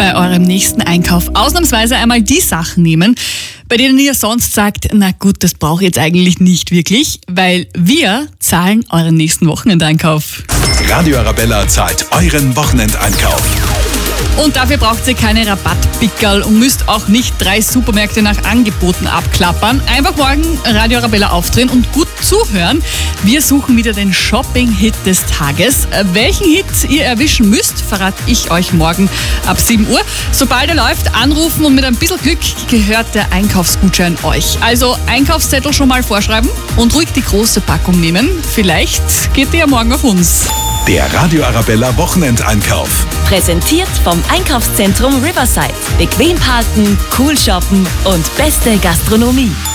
bei eurem nächsten Einkauf ausnahmsweise einmal die Sachen nehmen, bei denen ihr sonst sagt, na gut, das brauche ich jetzt eigentlich nicht wirklich, weil wir zahlen euren nächsten Wochenendeinkauf. Radio Arabella zahlt euren Wochenendeinkauf. Und dafür braucht ihr keine Rabattpickerl und müsst auch nicht 3 Supermärkte nach Angeboten abklappern. Einfach morgen Radio Arabella aufdrehen und gut zuhören. Wir suchen wieder den Shopping-Hit des Tages. Welchen Hit ihr erwischen müsst, verrate ich euch morgen ab 7 Uhr. Sobald er läuft, anrufen und mit ein bisschen Glück gehört der Einkaufsgutschein euch. Also Einkaufszettel schon mal vorschreiben und ruhig die große Packung nehmen. Vielleicht geht ihr ja morgen auf uns. Der Radio Arabella Wochenendeinkauf. Präsentiert vom Einkaufszentrum Riverside. Bequem parken, cool shoppen und beste Gastronomie.